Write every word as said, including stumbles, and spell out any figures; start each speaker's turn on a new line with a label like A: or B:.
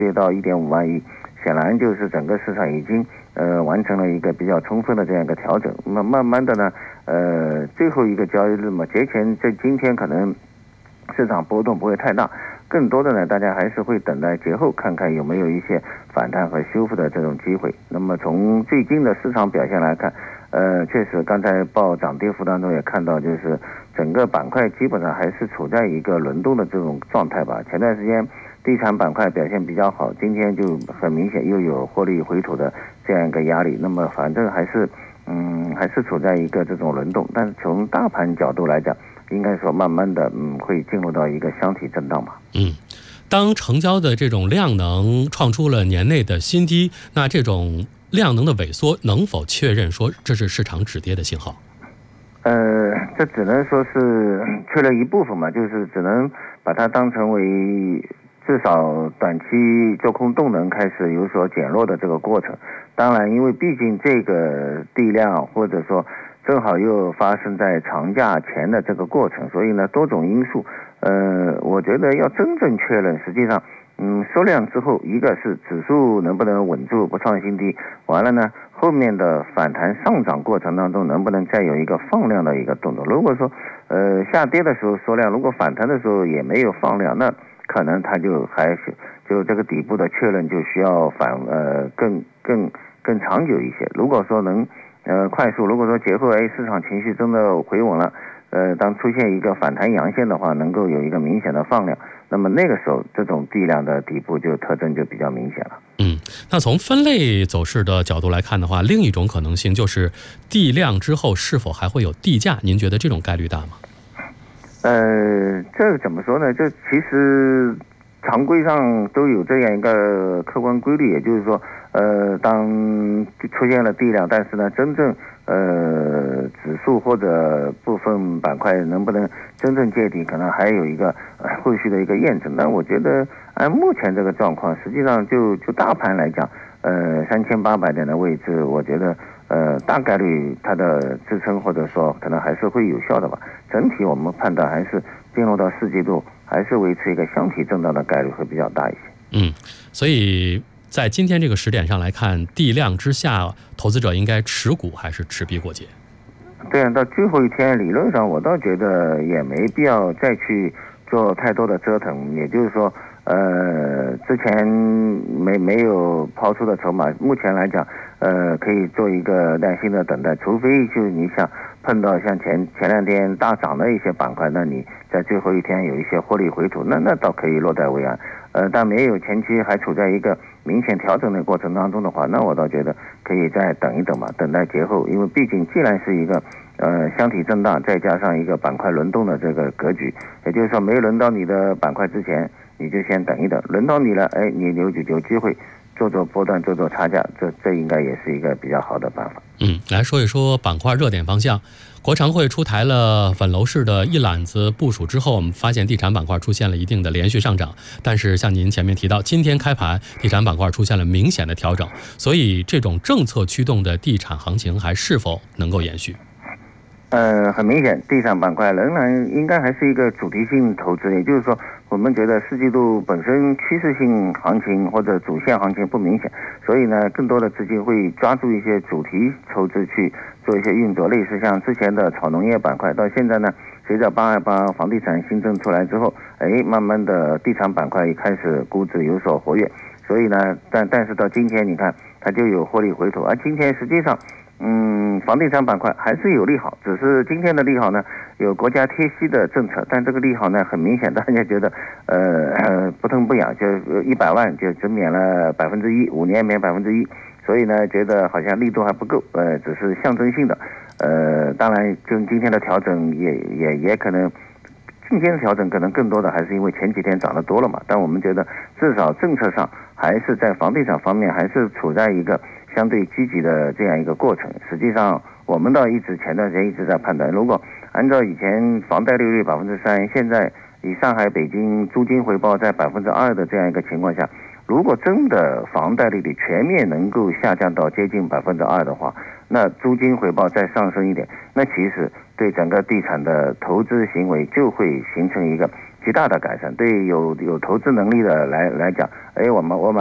A: 约到一点五万亿，显然就是整个市场已经呃完成了一个比较充分的这样一个调整。那慢慢的呢，呃最后一个交易日嘛，节前这今天可能市场波动不会太大，更多的呢，大家还是会等待节后看看有没有一些反弹和修复的这种机会。那么从最近的市场表现来看，呃，确实刚才报涨跌幅当中也看到，就是整个板块基本上还是处在一个轮动的这种状态吧。前段时间地产板块表现比较好，今天就很明显又有获利回吐的这样一个压力。那么反正还是嗯还是处在一个这种轮动，但是从大盘角度来讲，应该说慢慢的嗯会进入到一个箱体震荡吧。
B: 嗯，当成交的这种量能创出了年内的新低，那这种量能的萎缩能否确认说这是市场止跌的信号？
A: 呃，这只能说是确认一部分嘛，就是只能把它当成为至少短期做空动能开始有所减弱的这个过程。当然，因为毕竟这个地量或者说正好又发生在长假前的这个过程，所以呢多种因素，呃，我觉得要真正确认，实际上嗯，收量之后，一个是指数能不能稳住不创新低，完了呢，后面的反弹上涨过程当中能不能再有一个放量的一个动作。如果说呃下跌的时候缩量，如果反弹的时候也没有放量，那可能它就还是就这个底部的确认就需要反呃更更更长久一些。如果说能呃快速，如果说节后哎市场情绪真的回稳了，呃当出现一个反弹阳线的话，能够有一个明显的放量，那么那个时候这种地量的底部就特征就比较明显了。
B: 嗯，那从分类走势的角度来看的话，另一种可能性就是地量之后是否还会有地价，您觉得这种概率大吗？
A: 呃，这怎么说呢？这其实常规上都有这样一个客观规律，也就是说，呃，当出现了地量，但是呢，真正呃指数或者部分板块能不能真正见底，可能还有一个、呃、后续的一个验证。但我觉得按目前这个状况，实际上就就大盘来讲，呃，三千八百点的位置，我觉得呃大概率它的支撑或者说可能还是会有效的吧。整体我们判断还是进入到四季度，还是维持一个箱体震荡的概率会比较大一些。
B: 嗯，所以在今天这个时点上来看，地量之下，投资者应该持股还是持币过节？
A: 对啊，到最后一天，理论上我倒觉得也没必要再去做太多的折腾。也就是说，呃，之前没没有抛出的筹码，目前来讲，呃，可以做一个耐心的等待。除非就你想碰到像前前两天大涨的一些板块，那你在最后一天有一些获利回吐，那那倒可以落袋为安。呃，但没有前期还处在一个明显调整的过程当中的话，那我倒觉得可以再等一等嘛，等待节后。因为毕竟既然是一个呃箱体震荡，再加上一个板块轮动的这个格局，也就是说没轮到你的板块之前，你就先等一等，轮到你了，哎，你有有机会做做波段，做做差价，这这应该也是一个比较好的办法。
B: 嗯，来说一说板块热点方向。国常会出台了粉楼式的一揽子部署之后，我们发现地产板块出现了一定的连续上涨，但是像您前面提到，今天开盘地产板块出现了明显的调整，所以这种政策驱动的地产行情还是否能够延续？
A: 呃，很明显，地产板块仍然应该还是一个主题性投资，也就是说，我们觉得四季度本身趋势性行情或者主线行情不明显，所以呢，更多的资金会抓住一些主题筹资去做一些运作，类似像之前的炒农业板块，到现在呢，随着八二八房地产新政出来之后，哎，慢慢的地产板块也开始估值有所活跃，所以呢，但但是到今天你看，它就有获利回吐，而今天实际上。嗯，房地产板块还是有利好，只是今天的利好呢，有国家贴息的政策，但这个利好呢，很明显，大家觉得呃呃不疼不痒，就一百万就只免了百分之一，五年免百分之一，所以呢，觉得好像力度还不够，呃，只是象征性的，呃，当然，就今天的调整也也也可能。今天的调整可能更多的还是因为前几天涨得多了嘛，但我们觉得至少政策上还是在房地产方面还是处在一个相对积极的这样一个过程。实际上我们倒一直前段时间一直在判断，如果按照以前房贷利率百分之三，现在以上海、北京租金回报在百分之二的这样一个情况下，如果真的房贷利率全面能够下降到接近百分之二的话，那租金回报再上升一点，那其实对整个地产的投资行为就会形成一个极大的改善。对有有投资能力的来来讲，哎，我们我们。